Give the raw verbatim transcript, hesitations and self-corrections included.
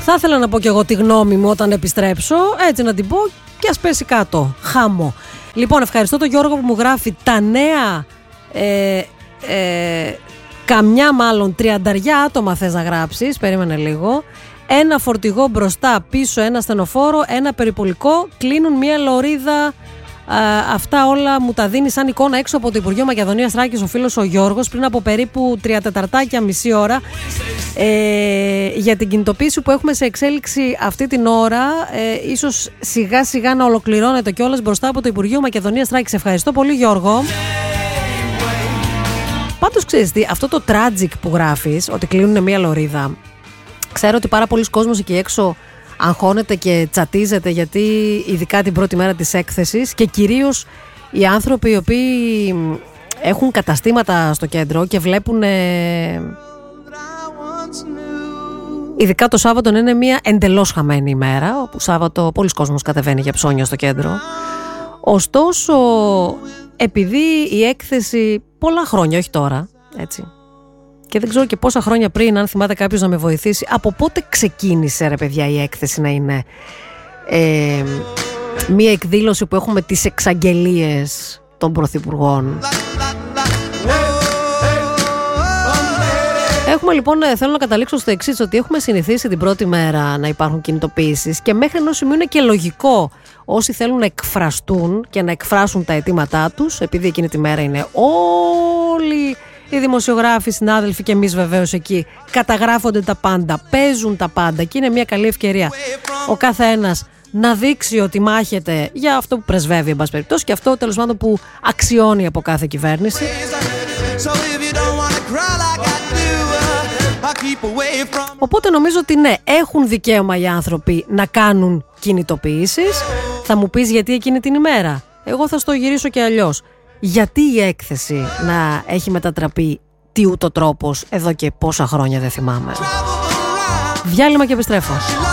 Θα ήθελα να πω κι εγώ τη γνώμη μου όταν επιστρέψω, έτσι να την πω και ας πέσει κάτω. Χάμω. Λοιπόν, ευχαριστώ τον Γιώργο που μου γράφει τα νέα, ε, ε, καμιά μάλλον τριανταριά άτομα θες να γράψεις, περίμενε λίγο. Ένα φορτηγό μπροστά, πίσω ένα στενοφόρο, ένα περιπολικό, κλείνουν μια λωρίδα. Α, αυτά όλα μου τα δίνει σαν εικόνα έξω από το Υπουργείο Μακεδονίας Θράκης ο φίλος ο Γιώργος πριν από περίπου τρία τεταρτάκια μισή ώρα, ε, για την κινητοποίηση που έχουμε σε εξέλιξη αυτή την ώρα, ε, ίσως σιγά σιγά να ολοκληρώνεται κιόλας μπροστά από το Υπουργείο Μακεδονίας Θράκης. Ευχαριστώ πολύ Γιώργο. Πάντως ξέρεις τι, αυτό το tragic που γράφεις, ότι κλείνουν μια λωρίδα, ξέρω ότι πάρα πολλοί κόσμος εκεί έξω αγχώνεται και τσατίζεται, γιατί ειδικά την πρώτη μέρα της έκθεσης και κυρίως οι άνθρωποι οι οποίοι έχουν καταστήματα στο κέντρο και βλέπουν, ε, ειδικά το Σάββατο να είναι μια εντελώς χαμένη ημέρα, όπου Σάββατο πολλοί κόσμος κατεβαίνει για ψώνια στο κέντρο. Ωστόσο, επειδή η έκθεση πολλά χρόνια, όχι τώρα, έτσι, και δεν ξέρω και πόσα χρόνια πριν, αν θυμάται κάποιος να με βοηθήσει, από πότε ξεκίνησε ρε παιδιά η έκθεση να είναι ε, μία εκδήλωση που έχουμε τις εξαγγελίες των πρωθυπουργών. Έχουμε λοιπόν, θέλω να καταλήξω στο εξής, ότι έχουμε συνηθίσει την πρώτη μέρα να υπάρχουν κινητοποιήσεις και μέχρι ενός σημείου είναι και λογικό όσοι θέλουν να εκφραστούν και να εκφράσουν τα αιτήματά τους, επειδή εκείνη τη μέρα είναι όλοι οι δημοσιογράφοι, οι συνάδελφοι και εμείς βεβαίως εκεί, καταγράφονται τα πάντα, παίζουν τα πάντα και είναι μια καλή ευκαιρία ο κάθε ένας να δείξει ότι μάχεται για αυτό που πρεσβεύει εν πάση περιπτώσει και αυτό τέλος πάντων που αξιώνει από κάθε κυβέρνηση. Οπότε νομίζω ότι ναι, έχουν δικαίωμα οι άνθρωποι να κάνουν κινητοποιήσεις. Θα μου πεις γιατί εκείνη την ημέρα. Εγώ θα στο γυρίσω και αλλιώς. Γιατί η έκθεση να έχει μετατραπεί τι ούτω τρόπος εδώ και πόσα χρόνια δεν θυμάμαι. Διάλειμμα και επιστρέφω.